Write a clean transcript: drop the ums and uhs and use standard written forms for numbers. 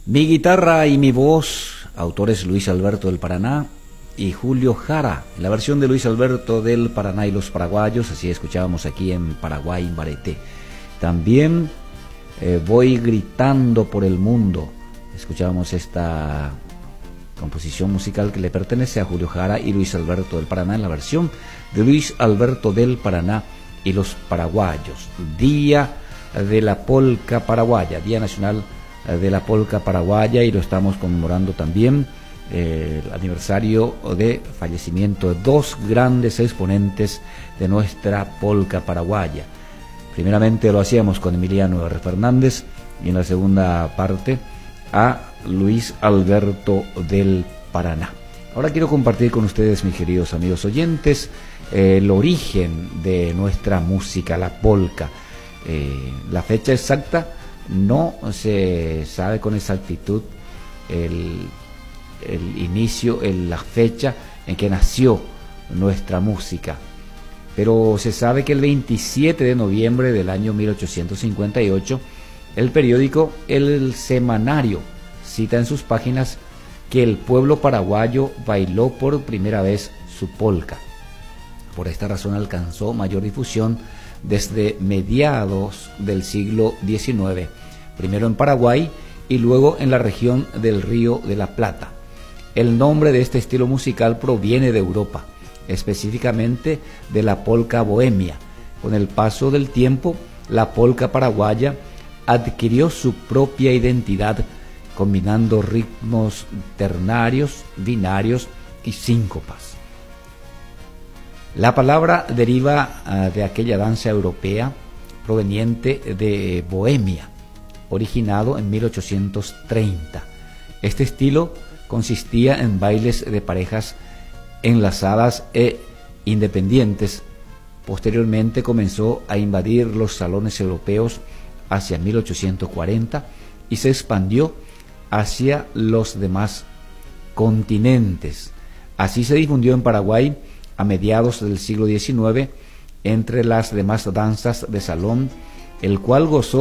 Mi guitarra y mi voz, autores Luis Alberto del Paraná y Julio Jara, la versión de Luis Alberto del Paraná y los Paraguayos, así escuchábamos aquí en Paraguay, en Bareté. También Voy gritando por el mundo, escuchábamos esta composición musical que le pertenece a Julio Jara y Luis Alberto del Paraná en la versión de Luis Alberto del Paraná y los Paraguayos. Día de la Polca Paraguaya, Día Nacional de la Polca Paraguaya, y lo estamos conmemorando también el aniversario de fallecimiento de dos grandes exponentes de nuestra polca paraguaya. Primeramente lo hacíamos con Emiliano R. Fernández y en la segunda parte a Luis Alberto del Paraná. Ahora quiero compartir con ustedes, mis queridos amigos oyentes, el origen de nuestra música, la polca. La fecha exacta no se sabe con exactitud, el inicio, la fecha en que nació nuestra música, pero se sabe que el 27 de noviembre del año 1858 el periódico El Semanario cita en sus páginas que el pueblo paraguayo bailó por primera vez su polca. Por esta razón alcanzó mayor difusión desde mediados del siglo XIX, primero en Paraguay y luego en la región del Río de la Plata. El nombre de este estilo musical proviene de Europa, específicamente de la polca bohemia. Con el paso del tiempo, la polca paraguaya adquirió su propia identidad, combinando ritmos ternarios, binarios y síncopas. La palabra deriva de aquella danza europea proveniente de Bohemia, originado en 1830. Este estilo consistía en bailes de parejas enlazadas e independientes. Posteriormente comenzó a invadir los salones europeos hacia 1840 y se expandió hacia los demás continentes. Así se difundió en Paraguay a mediados del siglo XIX entre las demás danzas de salón, el cual gozó